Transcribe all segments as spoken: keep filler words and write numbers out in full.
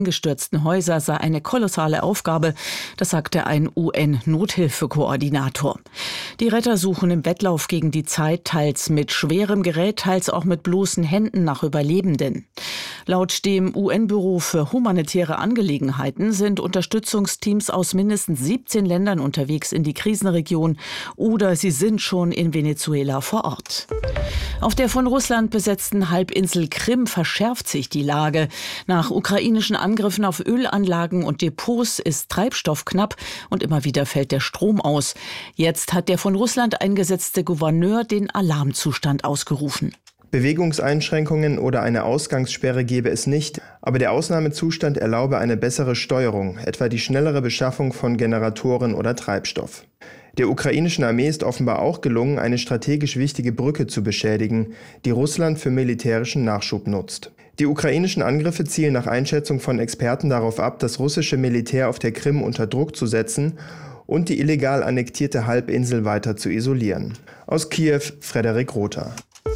Gestürzten Häuser sei eine kolossale Aufgabe, das sagte ein U N-Nothilfekoordinator. Die Retter suchen im Wettlauf gegen die Zeit teils mit schwerem Gerät, teils auch mit bloßen Händen nach Überlebenden. Laut dem U N-Büro für humanitäre Angelegenheiten sind Unterstützungsteams aus mindestens siebzehn Ländern unterwegs in die Krisenregion oder sie sind schon in Venezuela vor Ort. Auf der von Russland besetzten Halbinsel Krim verschärft sich die Lage. Nach ukrainischen Angriffen auf Ölanlagen und Depots ist Treibstoff knapp und immer wieder fällt der Strom aus. Jetzt hat der von Russland eingesetzte Gouverneur den Alarmzustand ausgerufen. Bewegungseinschränkungen oder eine Ausgangssperre gebe es nicht, aber der Ausnahmezustand erlaube eine bessere Steuerung, etwa die schnellere Beschaffung von Generatoren oder Treibstoff. Der ukrainischen Armee ist offenbar auch gelungen, eine strategisch wichtige Brücke zu beschädigen, die Russland für militärischen Nachschub nutzt. Die ukrainischen Angriffe zielen nach Einschätzung von Experten darauf ab, das russische Militär auf der Krim unter Druck zu setzen und die illegal annektierte Halbinsel weiter zu isolieren. Aus Kiew, Frederik Rother.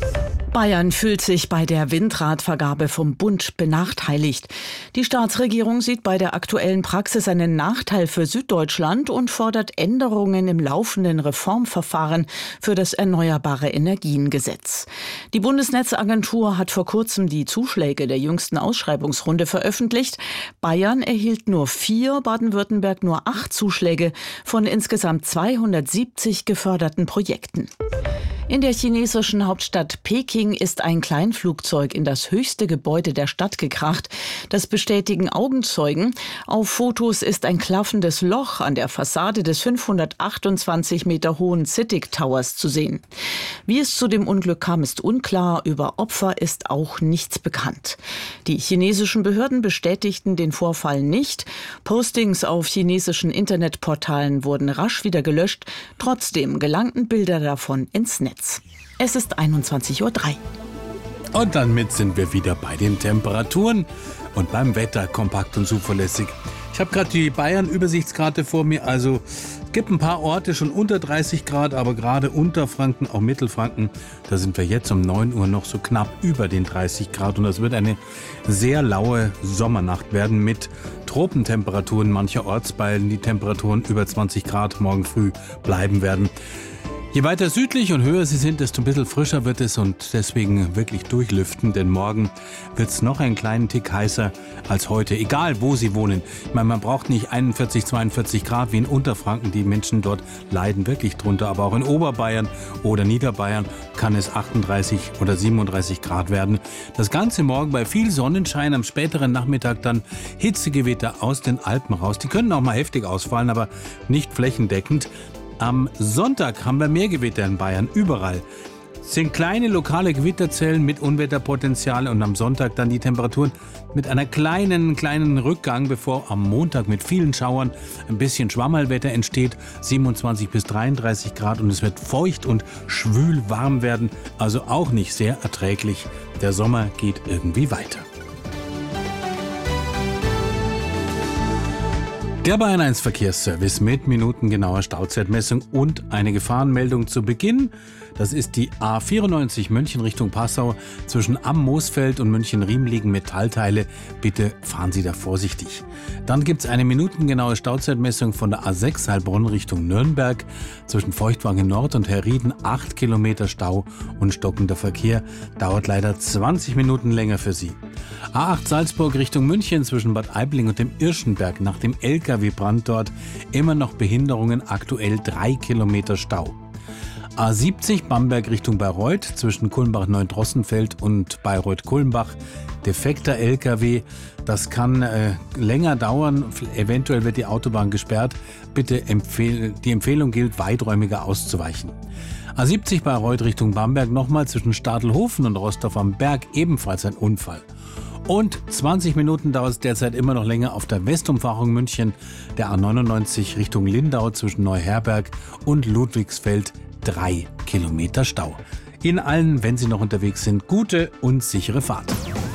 Bayern fühlt sich bei der Windradvergabe vom Bund benachteiligt. Die Staatsregierung sieht bei der aktuellen Praxis einen Nachteil für Süddeutschland und fordert Änderungen im laufenden Reformverfahren für das Erneuerbare Energiengesetz. Die Bundesnetzagentur hat vor kurzem die Zuschläge der jüngsten Ausschreibungsrunde veröffentlicht. Bayern erhielt nur vier, Baden-Württemberg nur acht Zuschläge von insgesamt zweihundertsiebzig geförderten Projekten. In der chinesischen Hauptstadt Peking ist ein Kleinflugzeug in das höchste Gebäude der Stadt gekracht. Das bestätigen Augenzeugen. Auf Fotos ist ein klaffendes Loch an der Fassade des fünfhundertachtundzwanzig Meter hohen CITIC Towers zu sehen. Wie es zu dem Unglück kam, ist unklar. Über Opfer ist auch nichts bekannt. Die chinesischen Behörden bestätigten den Vorfall nicht. Postings auf chinesischen Internetportalen wurden rasch wieder gelöscht. Trotzdem gelangten Bilder davon ins Netz. Es ist einundzwanzig Uhr drei. Und damit sind wir wieder bei den Temperaturen und beim Wetter kompakt und zuverlässig. Ich habe gerade die Bayern-Übersichtskarte vor mir. Also es gibt ein paar Orte schon unter dreißig Grad, aber gerade Unterfranken, auch Mittelfranken, da sind wir jetzt um neun Uhr noch so knapp über den dreißig Grad. Und das wird eine sehr laue Sommernacht werden mit Tropentemperaturen mancherorts, weil die Temperaturen über zwanzig Grad morgen früh bleiben werden. Je weiter südlich und höher sie sind, desto ein bisschen frischer wird es und deswegen wirklich durchlüften, denn morgen wird es noch einen kleinen Tick heißer als heute, egal wo Sie wohnen. Ich meine, man braucht nicht einundvierzig, zweiundvierzig Grad wie in Unterfranken, die Menschen dort leiden wirklich drunter, aber auch in Oberbayern oder Niederbayern kann es achtunddreißig oder siebenunddreißig Grad werden. Das Ganze morgen bei viel Sonnenschein, am späteren Nachmittag dann Hitzegewitter aus den Alpen raus. Die können auch mal heftig ausfallen, aber nicht flächendeckend. Am Sonntag haben wir mehr Gewitter in Bayern, überall. Es sind kleine lokale Gewitterzellen mit Unwetterpotenzial und am Sonntag dann die Temperaturen mit einer kleinen, kleinen Rückgang, bevor am Montag mit vielen Schauern ein bisschen Schwammerlwetter entsteht, siebenundzwanzig bis dreiunddreißig Grad und es wird feucht und schwül warm werden, also auch nicht sehr erträglich. Der Sommer geht irgendwie weiter. Der Bayern eins Verkehrsservice mit minutengenauer Stauzeitmessung und eine Gefahrenmeldung zu Beginn. Das ist die A vierundneunzig München Richtung Passau. Zwischen Am Moosfeld und München-Riem liegen Metallteile. Bitte fahren Sie da vorsichtig. Dann gibt es eine minutengenaue Stauzeitmessung von der A sechs Heilbronn Richtung Nürnberg. Zwischen Feuchtwangen Nord und Herrieden acht Kilometer Stau und stockender Verkehr. Dauert leider zwanzig Minuten länger für Sie. A acht Salzburg Richtung München zwischen Bad Aibling und dem Irschenberg nach dem L K W-Brand dort immer noch Behinderungen, aktuell drei Kilometer Stau. A siebzig Bamberg Richtung Bayreuth zwischen Kulmbach-Neudrossenfeld und Bayreuth-Kulmbach. Defekter L K W, das kann äh, länger dauern, eventuell wird die Autobahn gesperrt. Bitte empfehl- die Empfehlung gilt, weiträumiger auszuweichen. A siebzig Bayreuth Richtung Bamberg nochmal zwischen Stadelhofen und Rostov am Berg, ebenfalls ein Unfall. Und zwanzig Minuten dauert es derzeit immer noch länger auf der Westumfahrung München, der A neunundneunzig Richtung Lindau zwischen Neuherberg und Ludwigsfeld, drei Kilometer Stau. Ihnen allen, wenn Sie noch unterwegs sind, gute und sichere Fahrt.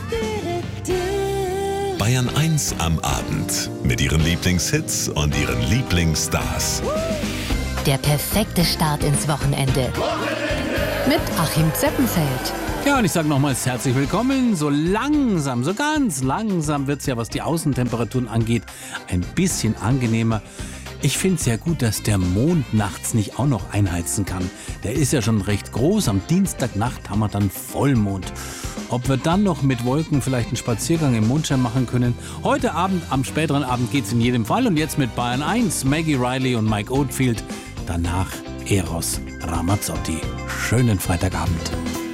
Bayern eins am Abend mit Ihren Lieblingshits und Ihren Lieblingsstars. Der perfekte Start ins Wochenende. Mit Achim Zeppenfeld. Ja, und ich sage nochmals herzlich willkommen. So langsam, so ganz langsam wird es ja, was die Außentemperaturen angeht, ein bisschen angenehmer. Ich finde es ja gut, dass der Mond nachts nicht auch noch einheizen kann. Der ist ja schon recht groß. Am Dienstagnacht haben wir dann Vollmond. Ob wir dann noch mit Wolken vielleicht einen Spaziergang im Mondschein machen können? Heute Abend, am späteren Abend geht's in jedem Fall. Und jetzt mit Bayern eins, Maggie Riley und Mike Oldfield. Danach Eros Ramazzotti. Schönen Freitagabend.